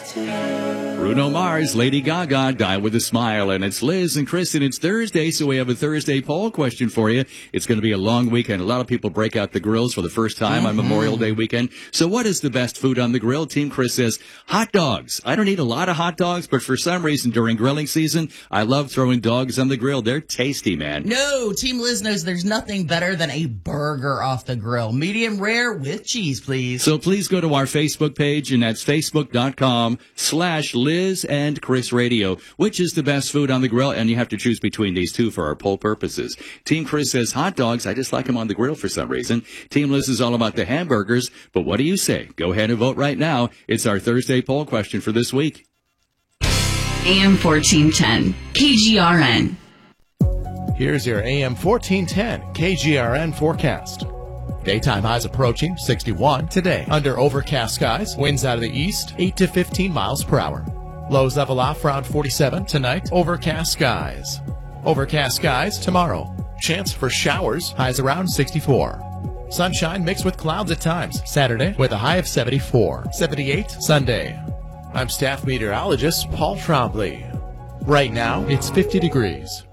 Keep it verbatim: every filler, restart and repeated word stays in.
Bruno Mars, Lady Gaga, Die With a Smile. And it's Liz and Kristen. It's Thursday, so we have a Thursday poll question for you. It's going to be a long weekend. A lot of people break out the grills for the first time mm-hmm. on Memorial Day weekend. So what is the best food on the grill? Team Chris says hot dogs. I don't eat a lot of hot dogs, but for some reason during grilling season, I love throwing dogs on the grill. They're tasty, man. No, Team Liz knows there's nothing better than a burger off the grill. Medium rare with cheese, please. So please go to our Facebook page, and that's facebook.com slash Liz and Chris Radio. Which is the best food on the grill? And you have to choose between these two for our poll purposes. Team Chris says hot dogs. I just like them on the grill for some reason. Team Liz is all about the hamburgers. But what do you say? Go ahead and vote right now. It's our Thursday poll question for this week. A M fourteen ten, K G R N. Here's your A M fourteen ten K G R N forecast. Daytime highs approaching sixty-one today. Under overcast skies, winds out of the east, eight to fifteen miles per hour. Lows level off around forty-seven tonight. Overcast skies. Overcast skies tomorrow. Chance for showers, highs around sixty-four. Sunshine mixed with clouds at times. Saturday with a high of seventy-four. seventy-eight Sunday. I'm staff meteorologist Paul Trombley. Right now, it's fifty degrees.